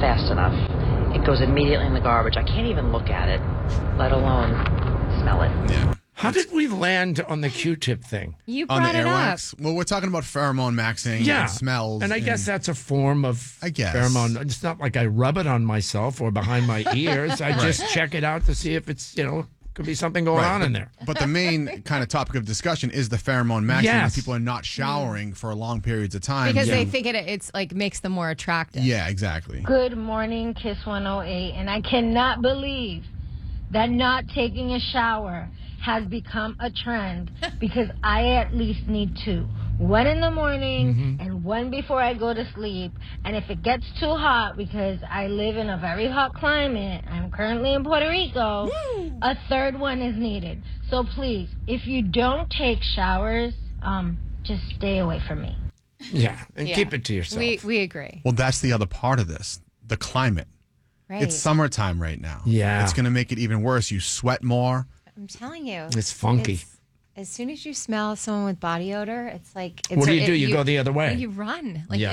fast enough. It goes immediately in the garbage. I can't even look at it, let alone smell it. Yeah. How did we land on the Q-tip thing? You On brought the it up. airwax? Well, we're talking about pheromone maxing and smells. And I guess that's a form of pheromone. It's not like I rub it on myself or behind my ears. I just check it out to see if it's, could be something going on in there. But the main kind of topic of discussion is the pheromone maxing. Yes. People are not showering for long periods of time. Because they think it's like makes them more attractive. Yeah, exactly. Good morning, Kiss 108. And I cannot believe that not taking a shower has become a trend because I at least need two. One in the morning and one before I go to sleep. And if it gets too hot, because I live in a very hot climate, I'm currently in Puerto Rico, a third one is needed. So please, if you don't take showers, just stay away from me. Yeah, and keep it to yourself. We agree. Well, that's the other part of this, the climate. Right. It's summertime right now. Yeah. It's going to make it even worse. You sweat more. I'm telling you. It's funky. As soon as you smell someone with body odor, it's like... What do? You go the other way. You run. Like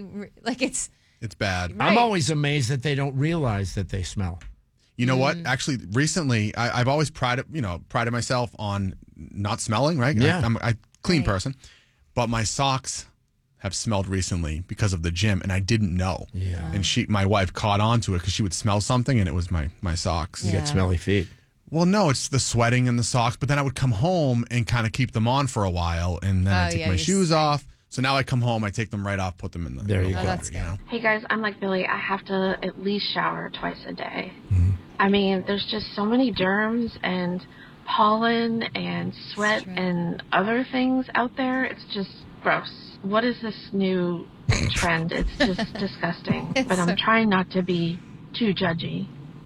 it's It's bad. Right. I'm always amazed that they don't realize that they smell. You know what? Actually, recently, I've always prided myself on not smelling, right? Yeah. I'm a clean person. But my socks have smelled recently because of the gym, and I didn't know. Yeah. And my wife caught on to it because she would smell something, and it was my socks. You get smelly feet. Well, no, it's the sweating in the socks. But then I would come home and kind of keep them on for a while, and then I take my shoes off. So now I come home, I take them right off, put them in the There you go. That's good. Hey guys, I'm like Billy. I have to at least shower twice a day. I mean, there's just so many germs and pollen and sweat and other things out there. It's just gross. What is this new trend? It's just disgusting. But I'm trying not to be too judgy.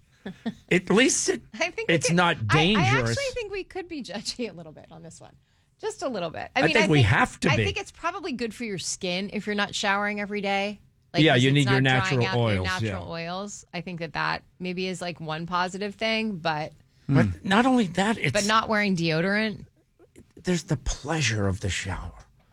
At least it's not dangerous. I actually think we could be judgy a little bit on this one. Just a little bit. I think we have to be. I think it's probably good for your skin if you're not showering every day. Yeah, you need it's your not natural drying out oils, Your natural oils. I think that maybe is like one positive thing, but not only that, but not wearing deodorant. There's the pleasure of the shower.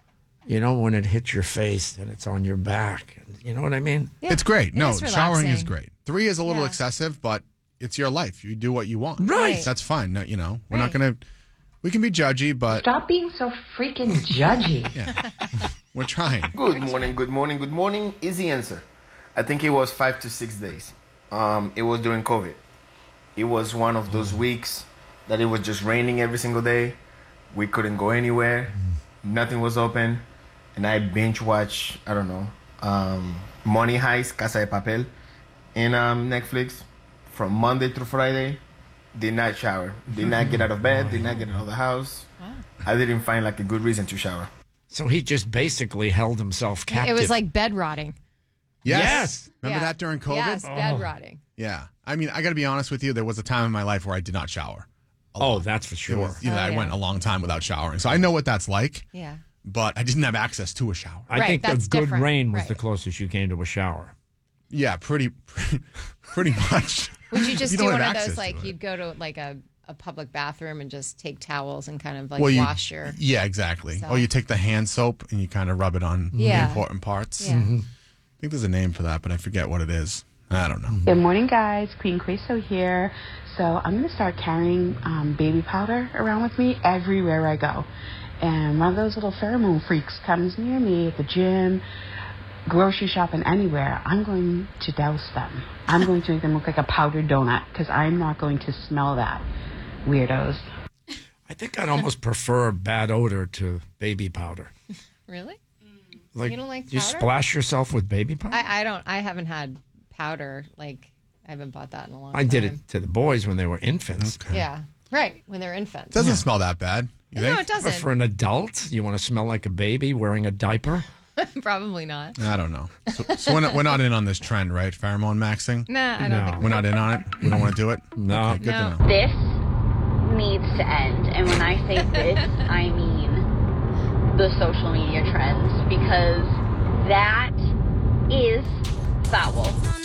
When it hits your face and it's on your back. You know what I mean? Yeah. It's great. No, is showering is relaxing. great. 3 is a little excessive, but it's your life. You do what you want. Right. That's fine. No, we're not going to... We can be judgy, but... Stop being so freaking judgy. We're trying. Good morning. Easy answer. I think it was 5 to 6 days. It was during COVID. It was one of those weeks that it was just raining every single day. We couldn't go anywhere. Nothing was open. And I binge watched, Money Heist, Casa de Papel in Netflix from Monday through Friday. Did not shower. Did not get out of bed. Did not get out of the house. Wow. I didn't find a good reason to shower. So he just basically held himself captive. It was like bed rotting. Yes. Remember that during COVID? Yes, bed rotting. Yeah. I mean, I got to be honest with you. There was a time in my life where I did not shower. That's for sure. I went a long time without showering. So I know what that's like. Yeah. But I didn't have access to a shower. I think the good different. rain was the closest you came to a shower. Yeah, pretty much. Would you just You do don't one have of those, access like to it. you'd go to like a public bathroom and just take towels and kind of like Well, wash your... Yeah, exactly. So- Or you take the hand soap and you kind of rub it on the important parts. Yeah. I think there's a name for that, but I forget what it is. I don't know. Good morning, guys. Queen Queso here. So I'm going to start carrying baby powder around with me everywhere I go. And one of those little pheromone freaks comes near me at the gym, grocery shopping, anywhere. I'm going to douse them. I'm going to make them look like a powdered donut because I'm not going to smell that. Weirdos. I think I'd almost prefer bad odor to baby powder. Really? Like, You don't like you powder? splash yourself with baby powder? I don't. I haven't had powder. Like, I haven't bought that in a long time. I did it to the boys when they were infants. Yeah. Right. When they're infants. Doesn't smell that bad. You No, think? it doesn't. But for an adult, you want to smell like a baby wearing a diaper? Probably not. I don't know. So we're not in on this trend, right? Pheromone maxing? Nah, I don't think We're not in on it? We don't want to do it? No. Okay, good No. to know. This needs to end. And when I say this, I mean the social media trends, because that is foul.